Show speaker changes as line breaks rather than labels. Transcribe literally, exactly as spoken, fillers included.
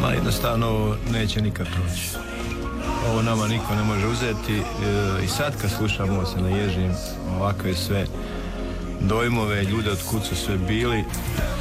Ma jednostavno neće nikad proći. Ovo nama niko ne može uzeti e, i sad kad slušam ovo se naježim ovakve sve dojmove, ljude od kud su sve bili.